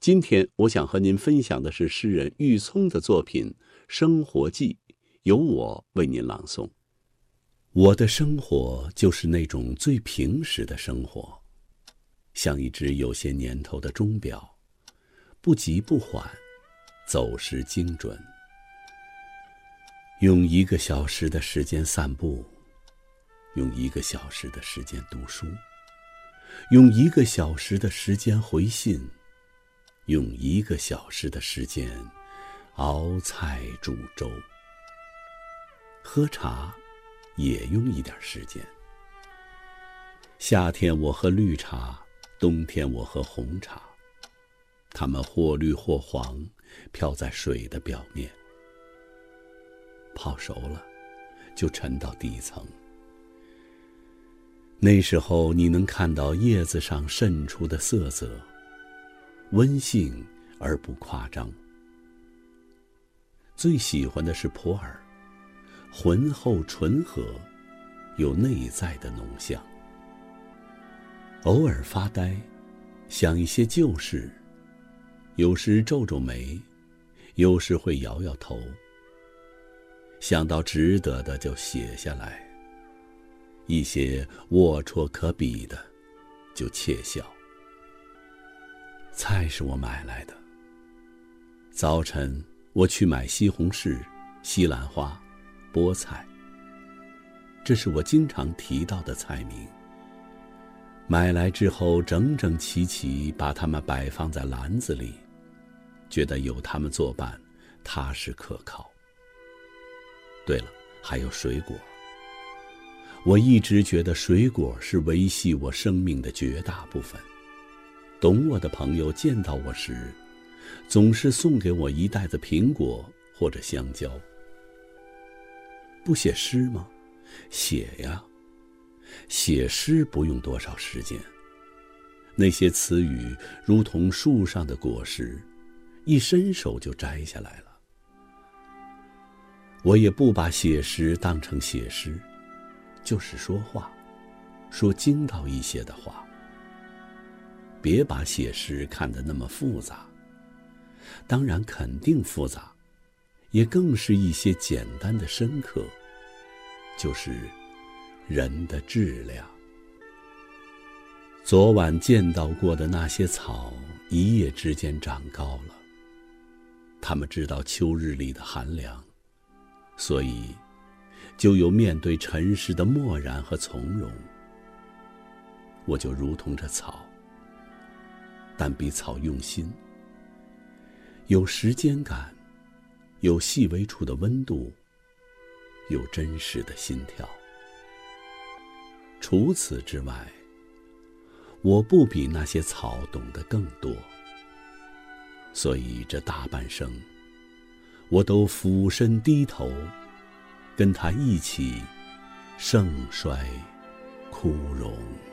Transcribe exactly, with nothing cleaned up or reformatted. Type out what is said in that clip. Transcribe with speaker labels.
Speaker 1: 今天我想和您分享的是诗人郁聪的作品《生活记》，由我为您朗诵。我的生活就是那种最平实的生活，像一只有些年头的钟表，不急不缓，走时精准。用一个小时的时间散步，用一个小时的时间读书，用一个小时的时间回信，用一个小时的时间熬菜煮粥。喝茶也用一点时间。夏天我喝绿茶，冬天我喝红茶，它们或绿或黄，飘在水的表面，泡熟了就沉到底层。那时候你能看到叶子上渗出的色泽，温性而不夸张。最喜欢的是普洱，浑厚醇和，有内在的浓香。偶尔发呆，想一些旧事，有时皱皱眉，有时会摇摇头。想到值得的就写下来，一些龌龊可比的就窃笑。菜是我买来的，早晨我去买西红柿、西兰花、菠菜，这是我经常提到的菜名。买来之后整整齐齐把它们摆放在篮子里，觉得有它们作伴踏实可靠。对了，还有水果。我一直觉得水果是维系我生命的绝大部分。懂我的朋友见到我时，总是送给我一袋子苹果或者香蕉。不写诗吗？写呀。写诗不用多少时间，那些词语如同树上的果实，一伸手就摘下来了。我也不把写诗当成写诗，就是说话，说精到一些的话。别把写诗看得那么复杂，当然肯定复杂，也更是一些简单的深刻，就是人的质量。昨晚见到过的那些草，一夜之间长高了，它们知道秋日里的寒凉，所以就有面对尘世的漠然和从容。我就如同这草，但比草用心，有时间感，有细微处的温度，有真实的心跳。除此之外，我不比那些草懂得更多，所以这大半生，我都俯身低头，跟他一起盛衰枯荣。